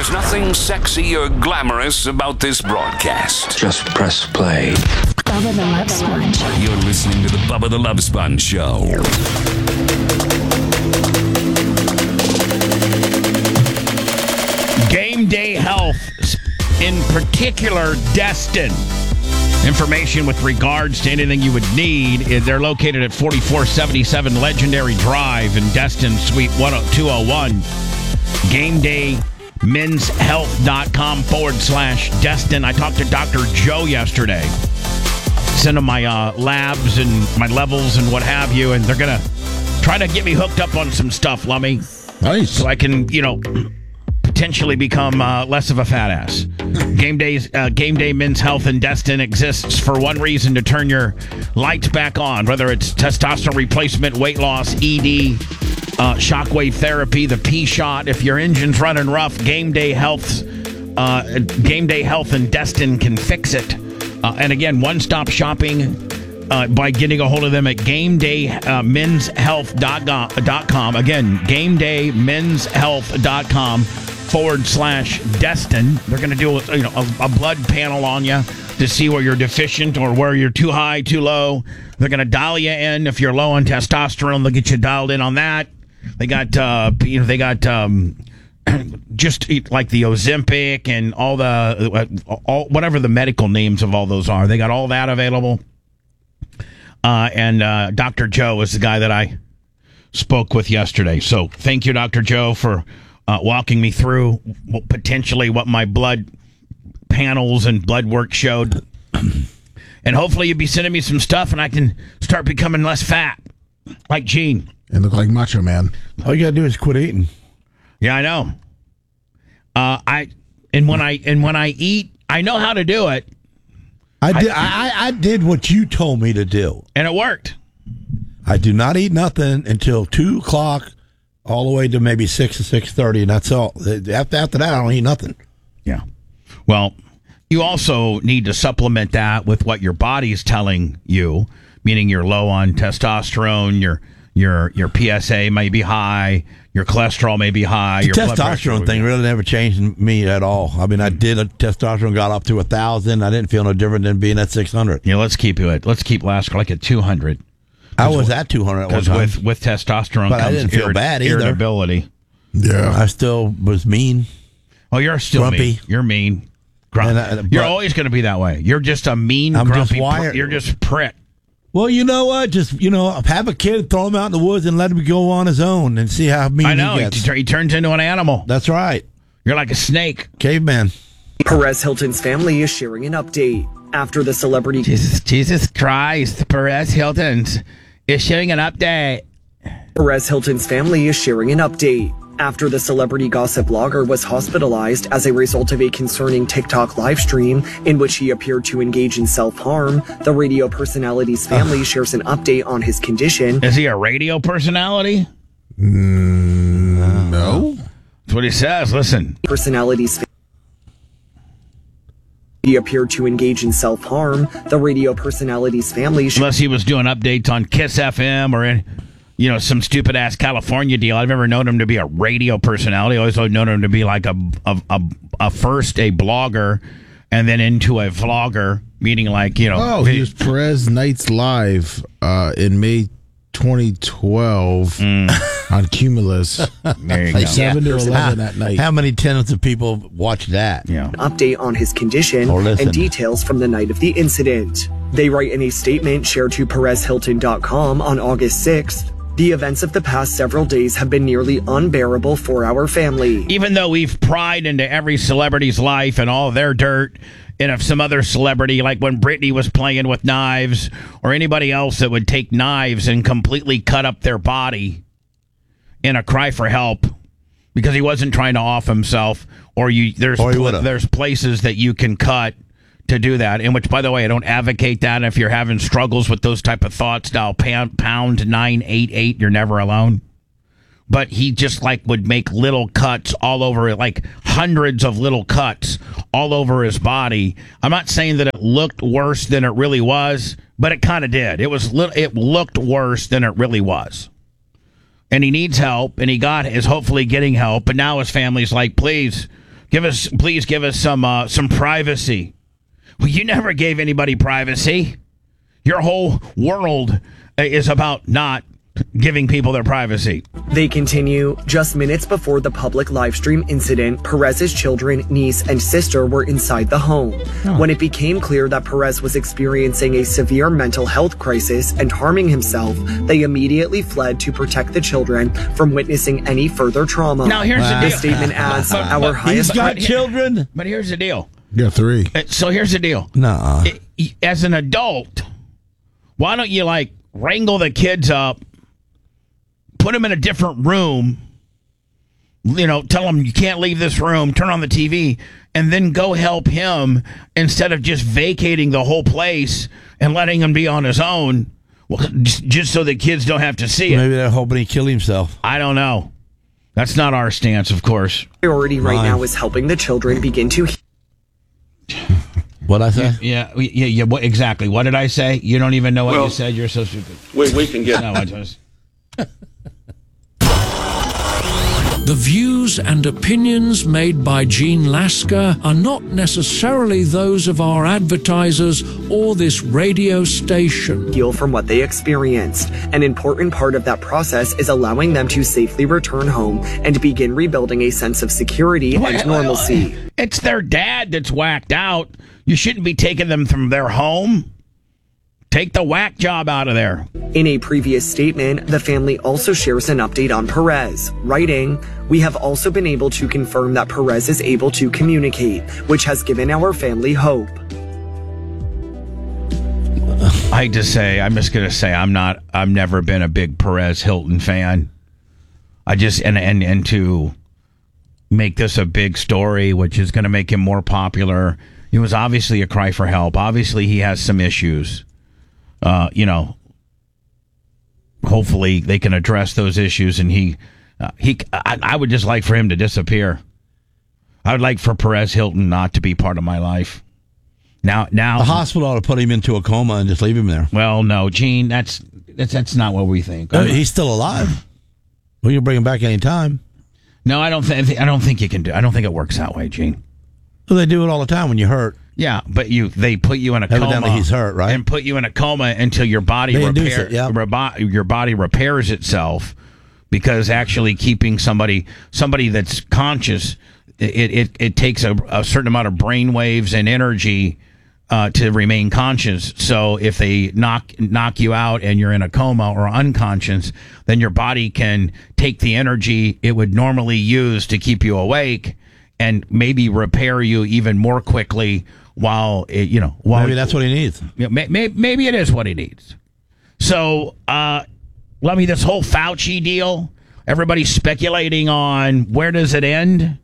There's nothing sexy or glamorous about this broadcast. Just press play. Bubba the Love Sponge. You're listening to the Bubba the Love Sponge Show. Game Day Health, in particular, Destin. Information with regards to anything you would need. They're located at 4477 Legendary Drive in Destin, Suite 201. GameDayMen'sHealth.com/Destin. I talked to Dr. Joe yesterday. Sent him my labs and my levels and what have you, and they're going to try to get me hooked up on some stuff, Lummy. Nice. So I can, potentially become less of a fat ass. Game Day Men's Health in Destin exists for one reason: to turn your lights back on, whether it's testosterone replacement, weight loss, ED, shockwave therapy, the P-shot. If your engine's running rough, Game Day Health in Destin can fix it. And again, one-stop shopping by getting a hold of them at GameDayMen'sHealth.com. Again, GameDayMen'sHealth.com/Destin. They're going to do a blood panel on you to see where you're deficient or where you're too high, too low. They're going to dial you in. If you're low on testosterone, they'll get you dialed in on that. They got just like the Ozempic and all whatever the medical names of all those are. They got all that available. And Dr. Joe is the guy that I spoke with yesterday. So thank you, Dr. Joe, for walking me through potentially what my blood panels and blood work showed. And hopefully you'll be sending me some stuff and I can start becoming less fat, like Gene. And look like Macho Man. All you gotta do is quit eating. Yeah, I know. When I eat, I know how to do it. I did what you told me to do, and it worked. I do not eat nothing until 2 o'clock, all the way to maybe 6 or 6:30, and that's all. After that, I don't eat nothing. Yeah. Well, you also need to supplement that with what your body's telling you, meaning you're low on testosterone, your PSA may be high, your cholesterol may be high. The your blood pressure testosterone thing really never changed me at all. I mean, I did testosterone got up to 1,000. I didn't feel no different than being at 600. Yeah, let's keep last like at 200. I was at 200 at one time. Because with testosterone but comes I didn't feel bad either. irritability. Yeah. I still was mean. Oh, you're still grumpy. mean. You're mean. You're always going to be that way. You're just a mean, grumpy. You're just prick. Well, you know what? Just, have a kid, throw him out in the woods, and let him go on his own and see how mean I know. he gets. He turns into an animal. That's right. You're like a snake. Caveman. Perez Hilton's family is sharing an update after the celebrity... Jesus Christ. Perez Hilton is sharing an update. Perez Hilton's family is sharing an update after the celebrity gossip blogger was hospitalized as a result of a concerning TikTok live stream in which he appeared to engage in self-harm. The radio personality's family shares an update on his condition. Is he a radio personality? No. That's what he says. Listen. He appeared to engage in self-harm. The radio personality's family... Unless he was doing updates on Kiss FM or in... some stupid-ass California deal. I've never known him to be a radio personality. I always known him to be like first a blogger and then into a vlogger, meaning like, Oh, he was Perez Nights Live in May 2012 on Cumulus. There you like go. 7 to 11 at night. How many tenants of people watch that? Yeah. Update on his condition and details from the night of the incident. They write in a statement shared to PerezHilton.com on August 6th. The events of the past several days have been nearly unbearable for our family. Even though we've pried into every celebrity's life and all their dirt, and if some other celebrity, like when Britney was playing with knives, or anybody else that would take knives and completely cut up their body in a cry for help because he wasn't trying to off himself, there's places that you can cut to do that, in which, by the way, I don't advocate that. If you're having struggles with those type of thoughts, dial pound 988. You're never alone. But he just would make little cuts all over it, like hundreds of little cuts all over his body. I'm not saying that it looked worse than it really was, but it kind of did. It looked worse than it really was. And he needs help, and is hopefully getting help. But now his family's like, please Please give us some privacy. Well, you never gave anybody privacy. Your whole world is about not giving people their privacy. They continue, just minutes before the public live stream incident, Perez's children, niece, and sister were inside the home. When it became clear that Perez was experiencing a severe mental health crisis and harming himself, they immediately fled to protect the children from witnessing any further trauma. Now, here's the deal. This statement adds, our He's highest... got children. But here's the deal. Yeah, 3. So here's the deal. Nah. As an adult, why don't you, wrangle the kids up, put them in a different room, tell them you can't leave this room, turn on the TV, and then go help him instead of just vacating the whole place and letting him be on his own, just so the kids don't have to see it. Maybe they're hoping he killed himself. I don't know. That's not our stance, of course. Priority right now is helping the children begin to... What'd I say? Yeah. Exactly. What did I say? You don't even know what you said. You're so stupid. We can get... No, I just... The views and opinions made by Gene Lasker are not necessarily those of our advertisers or this radio station. Heal from what they experienced. An important part of that process is allowing them to safely return home and begin rebuilding a sense of security and normalcy. It's their dad that's whacked out. You shouldn't be taking them from their home. Take the whack job out of there. In a previous statement, the family also shares an update on Perez, writing, "We have also been able to confirm that Perez is able to communicate, which has given our family hope." I'm just going to say, I've never been a big Perez Hilton fan. And to make this a big story, which is going to make him more popular, it was obviously a cry for help. Obviously, he has some issues. Hopefully they can address those issues, and I would just like for him to disappear. I would like for Perez Hilton not to be part of my life. Now the hospital ought to put him into a coma and just leave him there. Well, no, Gene, that's not what we think. He's still alive. We can bring him back any time. No, I don't think you can do. I don't think it works that way, Gene. Well, they do it all the time when you hurt. Yeah, but they put you in a Evidently coma. He's hurt, right? And put you in a coma until your body your body repairs itself, because actually keeping somebody that's conscious, it takes a certain amount of brain waves and energy to remain conscious. So if they knock you out and you're in a coma or unconscious, then your body can take the energy it would normally use to keep you awake and maybe repair you even more quickly. Maybe that's what he needs. Maybe it is what he needs. So, this whole Fauci deal, everybody's speculating on where does it end?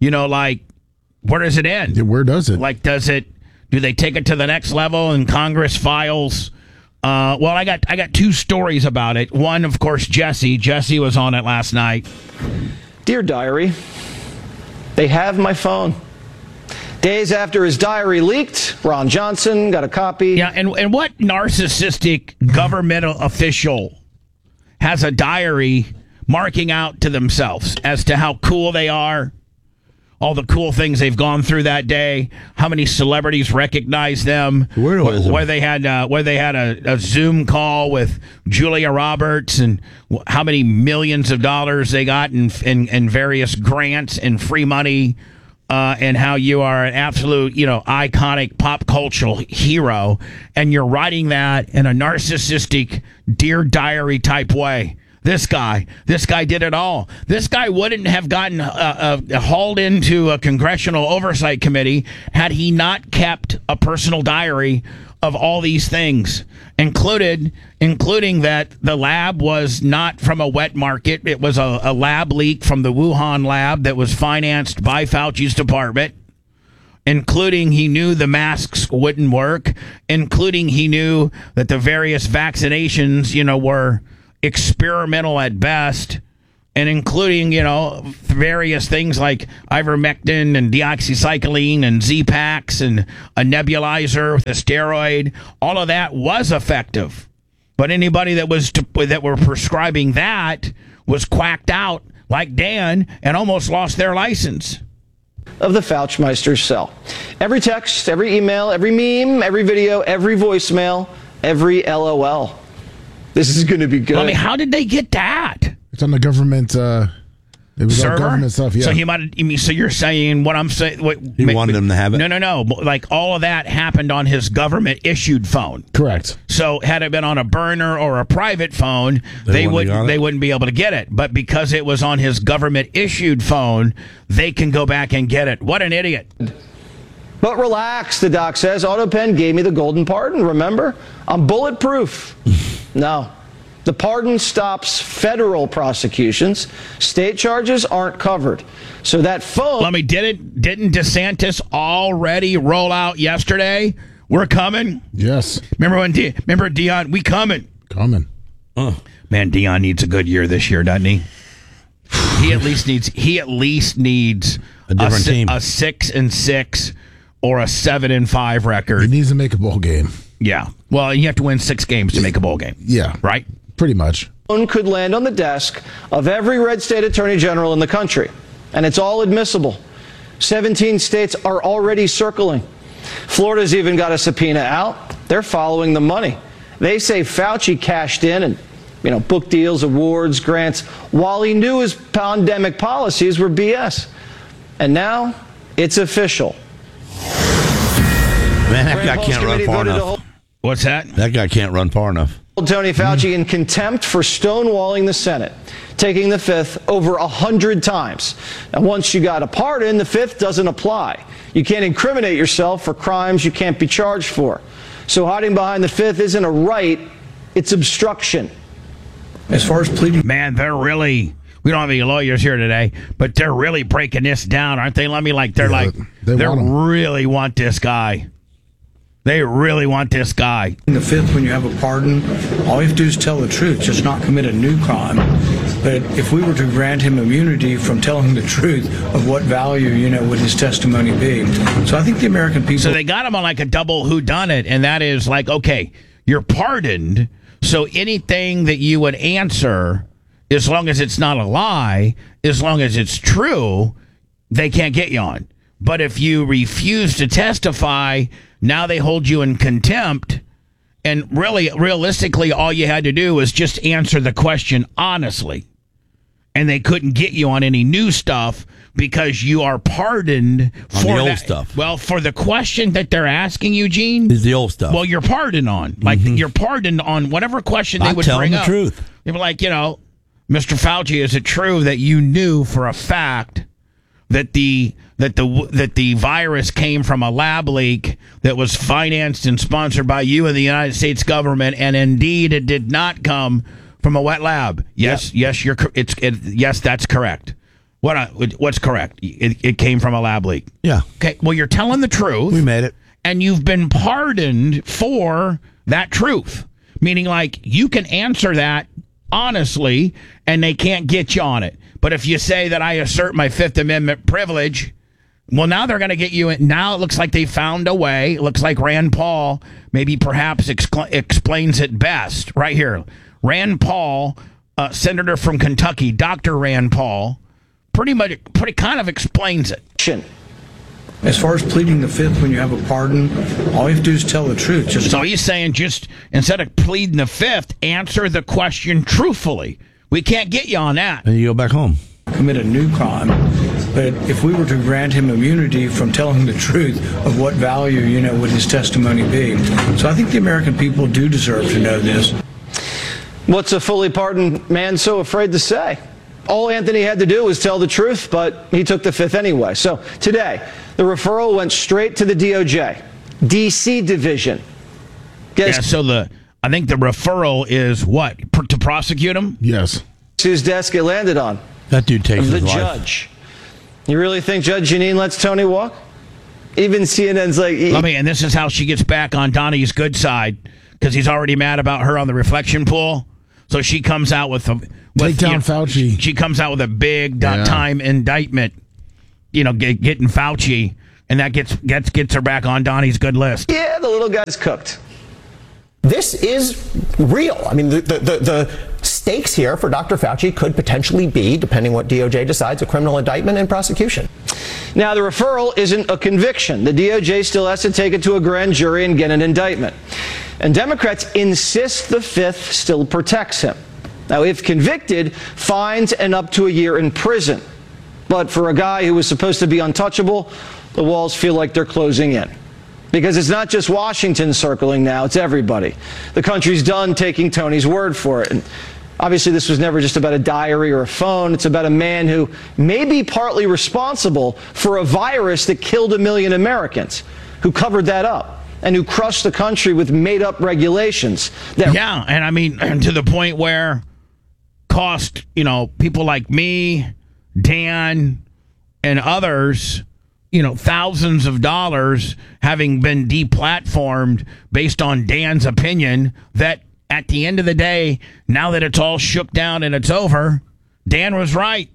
Where does it end? Yeah, where does it? Do they take it to the next level and Congress files? I got 2 stories about it. One, of course, Jesse was on it last night. Dear Diary, they have my phone. Days after his diary leaked, Ron Johnson got a copy. Yeah, and what narcissistic governmental official has a diary marking out to themselves as to how cool they are, all the cool things they've gone through that day, how many celebrities recognize them, where they had a Zoom call with Julia Roberts, and how many millions of dollars they got in various grants and free money. And how you are an absolute, iconic pop cultural hero, and you're writing that in a narcissistic Dear Diary type way. This guy did it all. This guy wouldn't have gotten hauled into a congressional oversight committee had he not kept a personal diary of all these things, including that the lab was not from a wet market. It was a lab leak from the Wuhan lab that was financed by Fauci's department, including he knew the masks wouldn't work, including he knew that the various vaccinations, were experimental at best, and including, various things like ivermectin and deoxycycline and Z-Packs and a nebulizer with a steroid. All of that was effective. But anybody that were prescribing that was quacked out like Dan and almost lost their license. of the Fauchmeister's cell. Every text, every email, every meme, every video, every voicemail, every LOL. This is going to be good. I mean, how did they get that? It's on the government. It was Server? on government stuff. Yeah. So he might. I mean, so you're saying what I'm saying? He wanted them to have it? No. Like all of that happened on his government issued phone. Correct. So had it been on a burner or a private phone, they wouldn't be able to get it. But because it was on his government issued phone, they can go back and get it. What an idiot. But relax, the doc says. AutoPen gave me the golden pardon, remember? I'm bulletproof. No. The pardon stops federal prosecutions. State charges aren't covered. So that phone... Let me, didn't DeSantis already roll out yesterday? We're coming? Yes. Remember Deion? We coming. Coming. Man, Deion needs a good year this year, doesn't he? He at least needs a different team. A 6-6 or a 7-5 record. He needs to make a bowl game. Yeah. Well, you have to win 6 games to make a bowl game. Yeah. Right? Pretty much. Phone could land on the desk of every red state attorney general in the country. And it's all admissible. 17 states are already circling. Florida's even got a subpoena out. They're following the money. They say Fauci cashed in and, book deals, awards, grants, while he knew his pandemic policies were BS. And now it's official. Man, that guy can't run far enough. What's that? That guy can't run far enough. Tony Fauci in contempt for stonewalling the Senate, taking the fifth over 100 times. And once you got a pardon, the fifth doesn't apply. You can't incriminate yourself for crimes you can't be charged for. So hiding behind the fifth isn't a right, it's obstruction. As far as pleading... Man, they're really... We don't have any lawyers here today, but they're really breaking this down, aren't they? They really want this guy. They really want this guy. In the fifth, when you have a pardon, all you have to do is tell the truth, just not commit a new crime. But if we were to grant him immunity from telling the truth, of what value, would his testimony be? So I think the American people... So they got him on like a double whodunit, and that is like, okay, you're pardoned, so anything that you would answer, as long as it's not a lie, as long as it's true, they can't get you on. But if you refuse to testify, now they hold you in contempt. And really, realistically, all you had to do was just answer the question honestly. And they couldn't get you on any new stuff because you are pardoned for the old stuff. Well, for the question that they're asking you, Gene, is the old stuff. Well, you're pardoned on. Like, you're pardoned on whatever question they would bring up. Tell them the truth. You're like, Mr. Fauci, is it true that you knew for a fact that the virus came from a lab leak that was financed and sponsored by you and the United States government, and indeed it did not come from a wet lab? Yes, yes, yes, that's correct. What's correct? It came from a lab leak. Yeah. Okay. Well, you're telling the truth. We made it, and you've been pardoned for that truth. Meaning, like, you can answer that honestly, and they can't get you on it. But if you say that I assert my Fifth Amendment privilege, well, now they're going to get you in. Now it looks like they found a way. It looks like Rand Paul maybe perhaps explains it best. Right here. Rand Paul, senator from Kentucky, Dr. Rand Paul, pretty kind of explains it. As far as pleading the fifth, when you have a pardon, all you have to do is tell the truth. So he's saying, just instead of pleading the fifth, answer the question truthfully. We can't get you on that. And you go back home. Commit a new crime. But if we were to grant him immunity from telling the truth, of what value, would his testimony be? So I think the American people do deserve to know this. What's a fully pardoned man so afraid to say? All Anthony had to do was tell the truth, but he took the fifth anyway. So today, the referral went straight to the DOJ, D.C. division. I think the referral is what? To prosecute him? Yes. Whose desk it landed on? That dude takes his life. The judge. You really think Judge Jeanine lets Tony walk? Even CNN's like... and this is how she gets back on Donnie's good side, because he's already mad about her on the reflection pool. So she comes out with take down Fauci. She comes out with a big time indictment, getting Fauci, and that gets her back on Donnie's good list. Yeah, the little guy's cooked. This is real. I mean, the stakes here for Dr. Fauci could potentially be, depending what DOJ decides, a criminal indictment and prosecution. Now, the referral isn't a conviction. The DOJ still has to take it to a grand jury and get an indictment. And Democrats insist the Fifth still protects him. Now, if convicted, fines and up to a year in prison. But for a guy who was supposed to be untouchable, the walls feel like they're closing in. Because it's not just Washington circling now, it's everybody. The country's done taking Tony's word for it. And obviously, this was never just about a diary or a phone. It's about a man who may be partly responsible for a virus that killed 1 million Americans, who covered that up and who crushed the country with made-up regulations. Yeah, and I mean, to the point where cost, people like me, Dan, and others, thousands of dollars, having been deplatformed based on Dan's opinion, that at the end of the day, now that it's all shook down and it's over, Dan was right.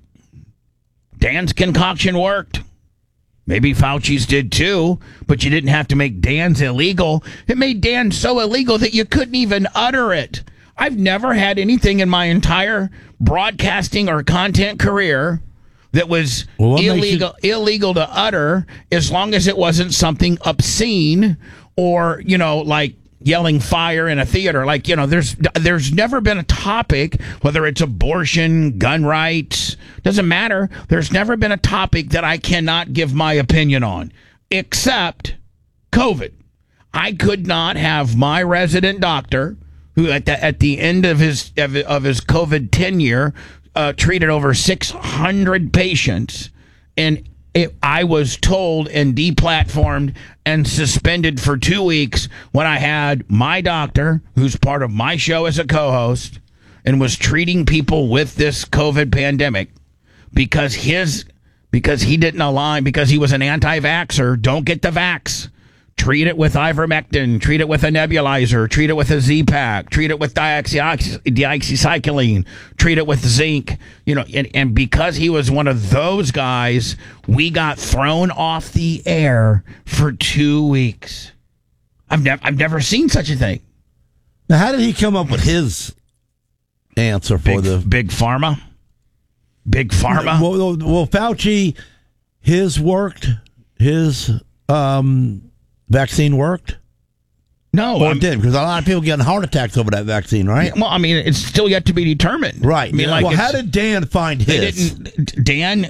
Dan's concoction worked. Maybe Fauci's did too, but you didn't have to make Dan's illegal. It made Dan so illegal that you couldn't even utter it. I've never had anything in my entire broadcasting or content career that was illegal to utter, as long as it wasn't something obscene or, like yelling fire in a theater. Like, there's never been a topic, whether it's abortion, gun rights, doesn't matter. There's never been a topic that I cannot give my opinion on, except COVID. I could not have my resident doctor, who at the end of his COVID tenure treated over 600 patients, and I was told and deplatformed and suspended for 2 weeks when I had my doctor, who's part of my show as a co-host, and was treating people with this COVID pandemic because he didn't align, because he was an anti-vaxxer. Don't get the vax. Treat it with ivermectin, treat it with a nebulizer, treat it with a Z-Pak, treat it with deoxycycline, treat it with zinc, and because he was one of those guys, we got thrown off the air for 2 weeks. I've never seen such a thing. Now, how did he come up with his answer for the Big Pharma? Big Pharma? Well, Fauci, his worked, his vaccine worked? No. Or it didn't, because a lot of people getting heart attacks over that vaccine, right? Well, I mean, it's still yet to be determined. Right. How did Dan find his? Dan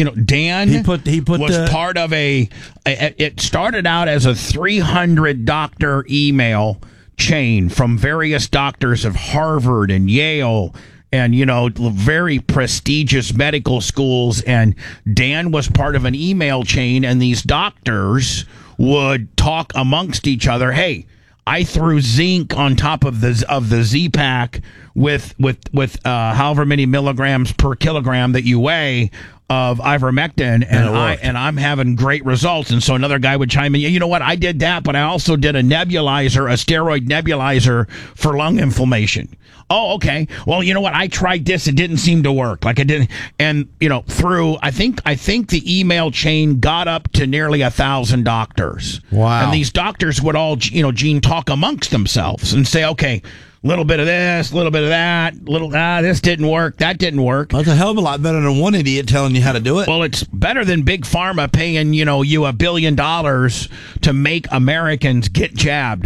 was part of it started out as a 300 doctor email chain from various doctors of Harvard and Yale and, very prestigious medical schools. And Dan was part of an email chain, and these doctors would talk amongst each other. Hey, I threw zinc on top of the Z-Pak with however many milligrams per kilogram that you weigh of ivermectin, and I'm having great results. And so another guy would chime in, you know what, I did that, but I also did a steroid nebulizer for lung inflammation. Oh, okay. Well, you know what? I tried this. It didn't seem to work. Like it didn't. And, through, I think the email chain got up to nearly 1,000 doctors. Wow. And these doctors would all, Gene, talk amongst themselves and say, okay, a little bit of this, a little bit of that, this didn't work, that didn't work. That's a hell of a lot better than one idiot telling you how to do it. Well, it's better than Big Pharma paying, you $1 billion to make Americans get jabbed.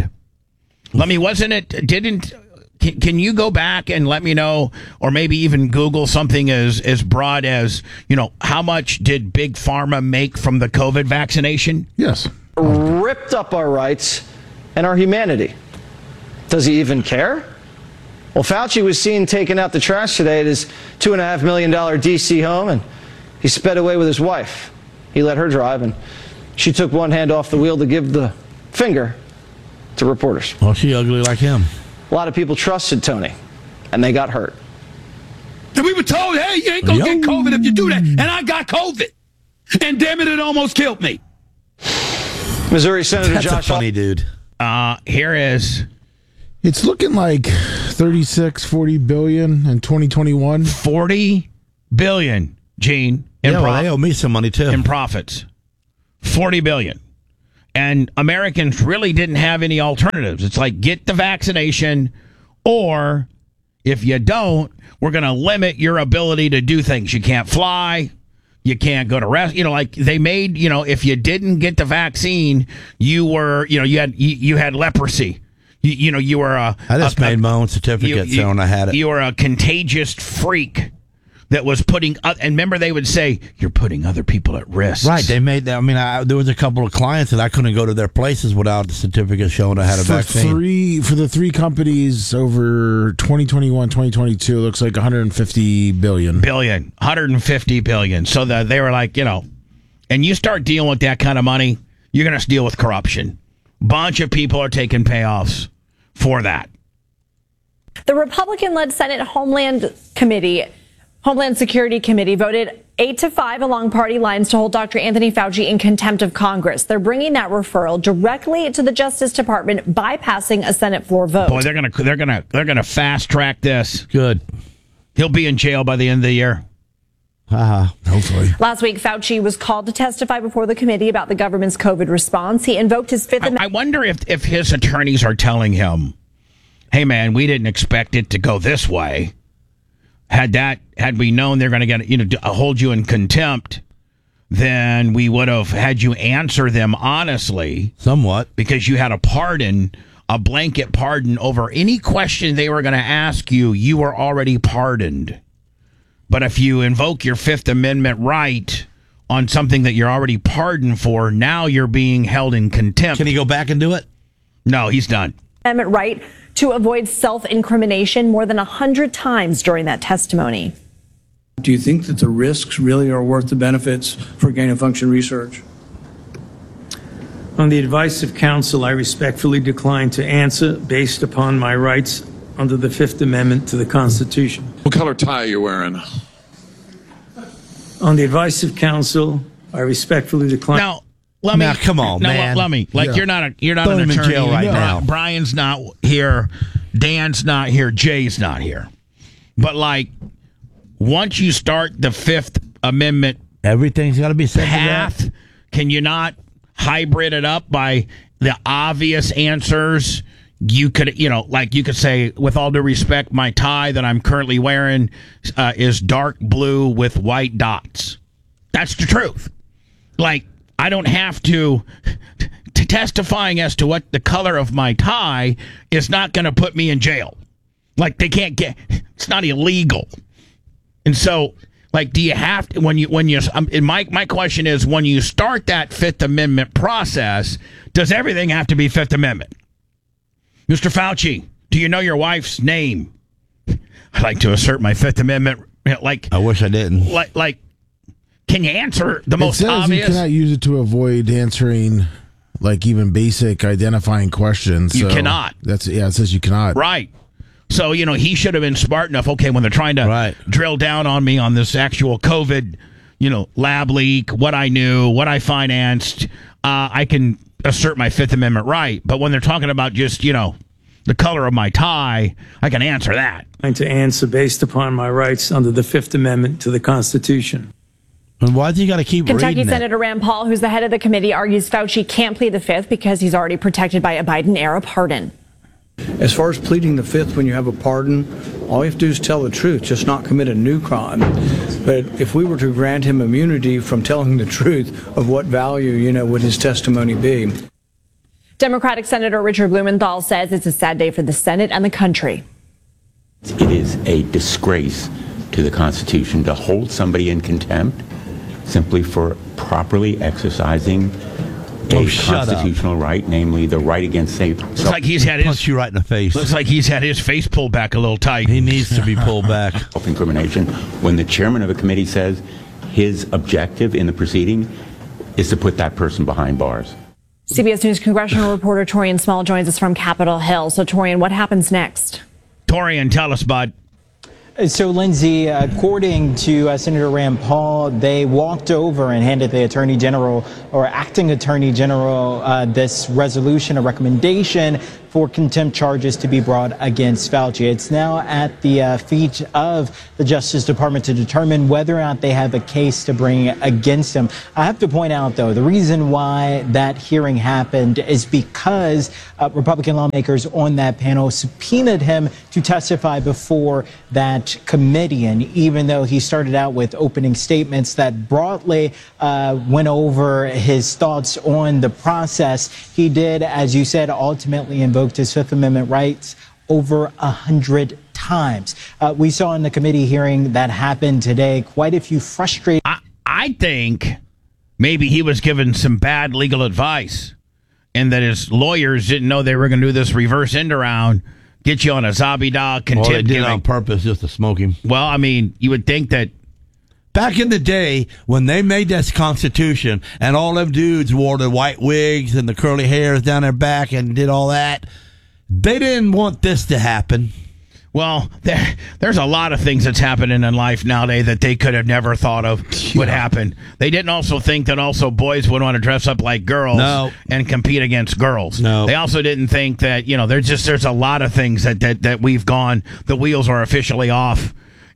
Can you go back and let me know, or maybe even Google something as broad as, how much did Big Pharma make from the COVID vaccination? Yes. Ripped up our rights and our humanity. Does he even care? Well, Fauci was seen taking out the trash today at his $2.5 million D.C. home, and he sped away with his wife. He let her drive, and she took one hand off the wheel to give the finger to reporters. Well, she ugly like him. A lot of people trusted Tony, and they got hurt. And we were told, hey, you ain't going to get COVID if you do that. And I got COVID. And damn it almost killed me. Missouri Senator That's Josh a funny dude. Here is... It's looking like 40 billion in 2021. 40 billion, Gene. They owe me some money, too. In profits. 40 billion. And Americans really didn't have any alternatives. It's like, get the vaccination, or If you don't, we're going to limit your ability to do things. You can't fly. You can't go to rest. Like they made, if you didn't get the vaccine, you were, you had leprosy. You were a. I just made my own certificate when I had it. You were a contagious freak that was putting. And remember, they would say you're putting other people at risk. Right. They made that. I mean, there was a couple of clients that I couldn't go to their places without the certificate showing I had a vaccine. For the three companies over 2021, 2022, it looks like 150 billion. 150 billion. So they were like, and you start dealing with that kind of money, you're going to deal with corruption. Bunch of people are taking payoffs for that. The Republican-led Senate Homeland Security Committee voted 8-5 along party lines to hold Dr. Anthony Fauci in contempt of Congress. They're bringing that referral directly to the Justice Department, bypassing a Senate floor vote. Boy, they're gonna fast track this. Good. He'll be in jail by the end of the year. Hopefully. Last week, Fauci was called to testify before the committee about the government's COVID response. He invoked his Fifth Amendment. I wonder if his attorneys are telling him, "Hey, man, we didn't expect it to go this way. Had we known they're going to get hold you in contempt, then we would have had you answer them honestly, somewhat, because you had a blanket pardon over any question they were going to ask you. You were already pardoned." But if you invoke your Fifth Amendment right on something that you're already pardoned for, now you're being held in contempt. Can he go back and do it? No, he's done. Amendment right to avoid self-incrimination more than 100 times during that testimony. Do you think that the risks really are worth the benefits for gain-of-function research? On the advice of counsel, I respectfully decline to answer based upon my rights under the Fifth Amendment to the Constitution. What color tie are you wearing? On the advice of counsel, I respectfully decline. Now, come on, man. Let me. You're not an attorney. In jail right now. Brian's not here. Dan's not here. Jay's not here. But once you start the Fifth Amendment, everything's got to be said path. Can you not hybrid it up by the obvious answers? You could, you could say, with all due respect, my tie that I'm currently wearing is dark blue with white dots. That's the truth. I don't have to testifying as to what the color of my tie is not going to put me in jail. They can't it's not illegal. And so, do you have to, my question is, when you start that Fifth Amendment process, does everything have to be Fifth Amendment? Mr. Fauci, do you know your wife's name? I'd like to assert my Fifth Amendment. I wish I didn't. Can you answer the most obvious? You cannot use it to avoid answering, even basic identifying questions. You cannot. It says you cannot. Right. So, he should have been smart enough. Okay, when they're trying to drill down on me on this actual COVID, lab leak, what I knew, what I financed, I can assert my Fifth Amendment right. But when they're talking about just, the color of my tie, I can answer that. And to answer based upon my rights under the Fifth Amendment to the Constitution. And why's he got to keep Kentucky reading Senator Rand Paul, who's the head of the committee, argues Fauci can't plead the Fifth because he's already protected by a Biden-era pardon. As far as pleading the Fifth when you have a pardon, all you have to do is tell the truth, just not commit a new crime. But if we were to grant him immunity from telling the truth of what value, would his testimony be? Democratic Senator Richard Blumenthal says it's a sad day for the Senate and the country. It is a disgrace to the Constitution to hold somebody in contempt simply for properly exercising a constitutional right, namely the right against safe. Looks like he's had punch you right in the face. Looks like he's had his face pulled back a little tight. He needs to be pulled back. Self-incrimination. When the chairman of a committee says his objective in the proceeding is to put that person behind bars. CBS News congressional reporter Torian Small joins us from Capitol Hill. So, Torian, what happens next? Torian, tell us, bud. So, Lindsay, according to Senator Rand Paul, they walked over and handed the Attorney General or acting Attorney General this resolution, a recommendation for contempt charges to be brought against Fauci. It's now at the feet of the Justice Department to determine whether or not they have a case to bring against him. I have to point out, though, the reason why that hearing happened is because Republican lawmakers on that panel subpoenaed him to testify before that committee. And even though he started out with opening statements that broadly went over his thoughts on the process, he did, as you said, ultimately invoke his Fifth Amendment rights over 100 times. We saw in the committee hearing that happened today quite a few frustrated. I think maybe he was given some bad legal advice and that his lawyers didn't know they were going to do this reverse end around, get you on a Zabida contempt. Well, they did it on purpose just to smoke him. Well, I mean, you would think that back in the day, when they made this Constitution and all them dudes wore the white wigs and the curly hairs down their back and did all that, they didn't want this to happen. Well, there's a lot of things that's happening in life nowadays that they could have never thought of would happen. They didn't also think that also boys would want to dress up like girls and compete against girls. No. They also didn't think that, there's a lot of things that we've gone, the wheels are officially off.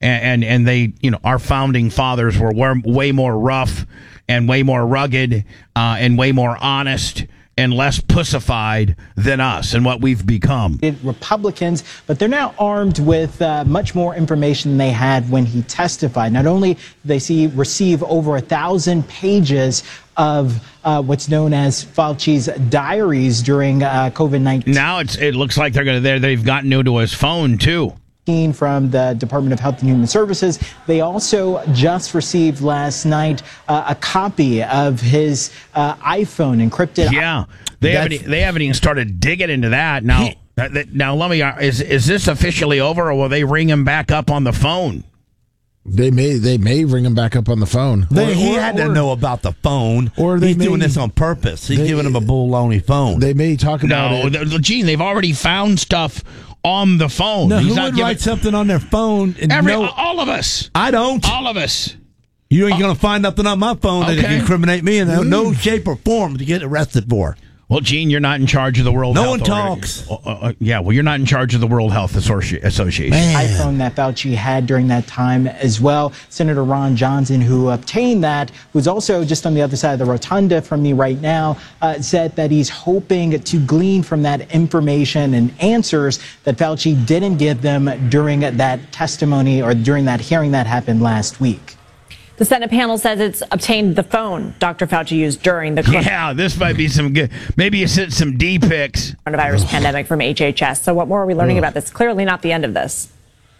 And they, our founding fathers were way more rough and way more rugged and way more honest and less pussified than us and what we've become. Republicans, but they're now armed with much more information than they had when he testified. Not only do they receive over 1,000 pages of what's known as Fauci's diaries during COVID-19. Now it looks like they've gotten into his phone too. From the Department of Health and Human Services. They also just received last night a copy of his iPhone encrypted. Yeah, they haven't even started digging into that. Now, let me. Is this officially over, or will they ring him back up on the phone? They may ring him back up on the phone. He had to know about the phone, or he's doing this on purpose. He's giving him a baloney phone. They may talk about it. Gene, they've already found stuff on the phone. No, who would write something on their phone? All of us. I don't. All of us. You ain't going to find nothing on my phone that can incriminate me in no shape or form to get arrested for. Well, Gene, you're not in charge of the World Health. No one talks. You're not in charge of the World Health Association. iPhone that Fauci had during that time as well. Senator Ron Johnson, who obtained that, who's also just on the other side of the rotunda from me right now, said that he's hoping to glean from that information and answers that Fauci didn't give them during that testimony or during that hearing that happened last week. The Senate panel says it's obtained the phone Dr. Fauci used during the Yeah, this might be some good. Maybe you sent some D pics. Coronavirus pandemic from HHS. So what more are we learning about this? Clearly not the end of this.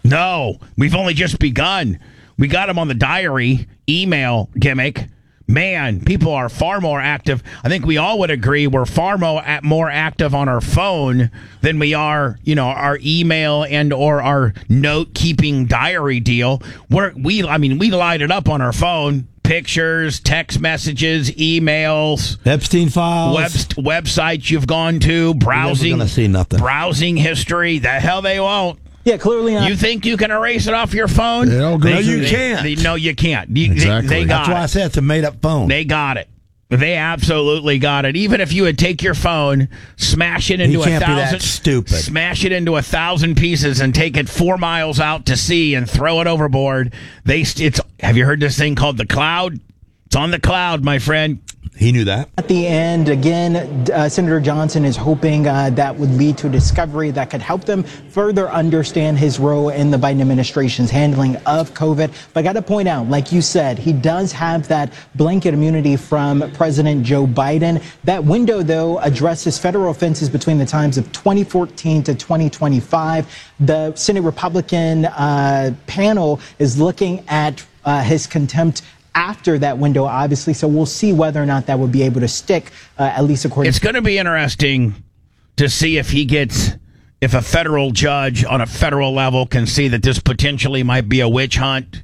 No, we've only just begun. We got him on the diary email gimmick. Man, people are far more active. I think we all would agree we're far more active on our phone than we are, our email and or our note-keeping diary deal. We light it up on our phone. Pictures, text messages, emails, Epstein files, websites you've gone to, browsing. You're never gonna see nothing. Browsing history. The hell they won't. Yeah, clearly not. You think you can erase it off your phone? No, you can't. No, you can't. Exactly. They got That's why I said it's a made-up phone. They got it. They absolutely got it. Even if you would take your phone, smash it into 1,000, smash it into 1,000 pieces, and take it 4 miles out to sea and throw it overboard. Have you heard this thing called the cloud? It's on the cloud, my friend. He knew that. At the end, again, Senator Johnson is hoping that would lead to a discovery that could help them further understand his role in the Biden administration's handling of COVID. But I got to point out, like you said, he does have that blanket immunity from President Joe Biden. That window, though, addresses federal offenses between the times of 2014 to 2025. The Senate Republican panel is looking at his contempt after that window, obviously. So we'll see whether or not that would be able to stick, at least according It's going to be interesting to see if a federal judge on a federal level can see that this potentially might be a witch hunt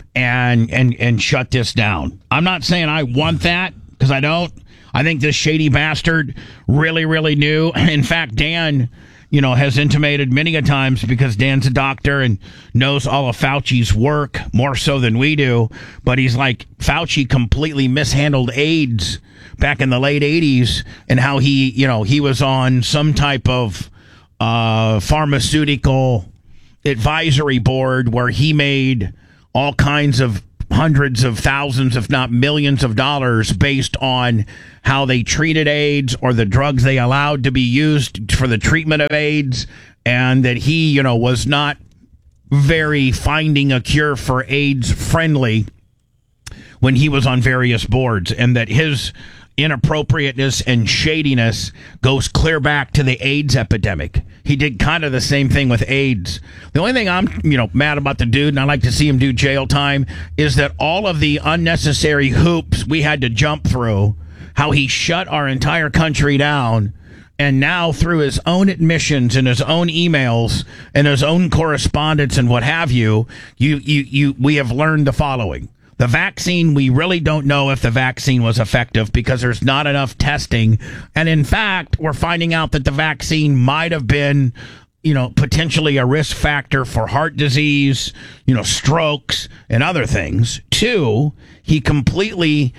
and shut this down. I'm not saying I want that, because I don't. I think this shady bastard really, really knew. In fact, Dan has intimated many a times, because Dan's a doctor and knows all of Fauci's work more so than we do. But he's like, Fauci completely mishandled AIDS back in the late 80s, and how he was on some type of pharmaceutical advisory board where he made all kinds of hundreds of thousands, if not millions of dollars based on how they treated AIDS or the drugs they allowed to be used for the treatment of AIDS, and that he, was not very finding a cure for AIDS friendly when he was on various boards, and that his inappropriateness and shadiness goes clear back to the AIDS epidemic. He did kind of the same thing with AIDS. The only thing I'm, mad about the dude, and I like to see him do jail time, is that all of the unnecessary hoops we had to jump through, how he shut our entire country down, and now through his own admissions and his own emails and his own correspondence and what have you, we have learned the following. The vaccine, we really don't know if the vaccine was effective because there's not enough testing. And in fact, we're finding out that the vaccine might have been, potentially a risk factor for heart disease, strokes and other things. 2, he completely,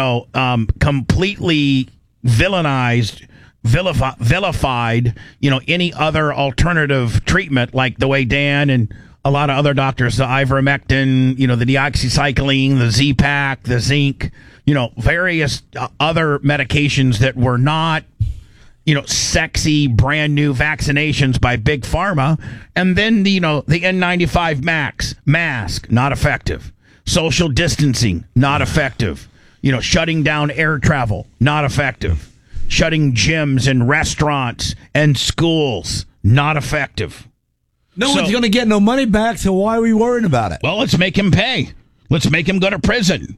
vilified, any other alternative treatment, like the way Dan and a lot of other doctors, the ivermectin, the deoxycycline, the Z-Pak, the zinc, various other medications that were not, sexy, brand new vaccinations by Big Pharma. And then, the N95 mask, not effective. Social distancing, not effective. Shutting down air travel, not effective. Shutting gyms and restaurants and schools, not effective. No one's going to get no money back, so why are we worrying about it? Well, let's make him pay. Let's make him go to prison.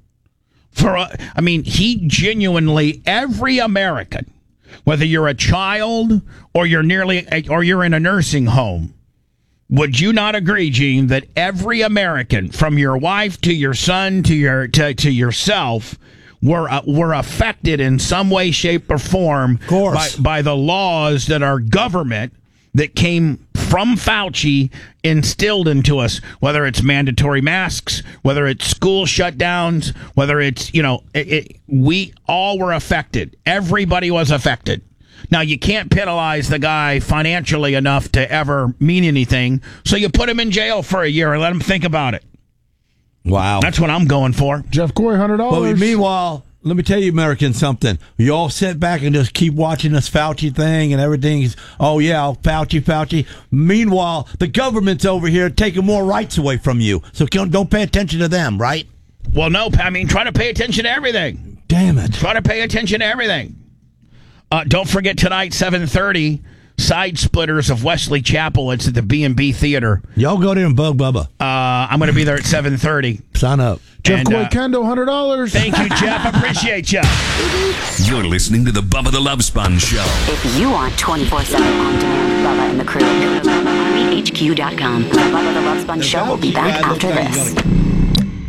He genuinely, every American, whether you're a child or you're in a nursing home, would you not agree, Gene, that every American, from your wife to your son to yourself, were affected in some way, shape, or form by the laws that our government that came from Fauci instilled into us, whether it's mandatory masks, whether it's school shutdowns, whether it's, we all were affected. Everybody was affected. Now, you can't penalize the guy financially enough to ever mean anything, so you put him in jail for a year and let him think about it. Wow. That's what I'm going for. Jeff Corey, $100. Well, meanwhile, let me tell you, Americans, something. You all sit back and just keep watching this Fauci thing and everything's, Fauci. Meanwhile, the government's over here taking more rights away from you. So don't pay attention to them, right? Well, no, try to pay attention to everything. Damn it. Try to pay attention to everything. Don't forget tonight, 7:30, Side Splitters of Wesley Chapel. It's at the B&B Theater. Y'all go there and bug Bubba. I'm going to be there at 7:30. Sign up. Jeff Coy Kendo, $100. Thank you, Jeff. I appreciate you. You're listening to the Bubba the Love Sponge Show. If you want 24/7 on-demand Bubba and the crew, go to BubbaArmyHQ.com. The Bubba the Love Sponge Show will be back after this.